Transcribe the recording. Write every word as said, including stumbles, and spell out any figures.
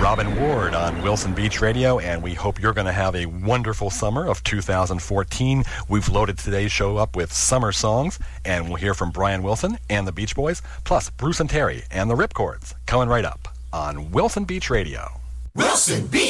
Robin Ward on Wilson Beach Radio, and we hope you're going to have a wonderful summer of two thousand fourteen. We've loaded today's show up with summer songs, and we'll hear from Brian Wilson and the Beach Boys, plus Bruce and Terry and the Ripcords, coming right up on Wilson Beach Radio. Wilson Beach!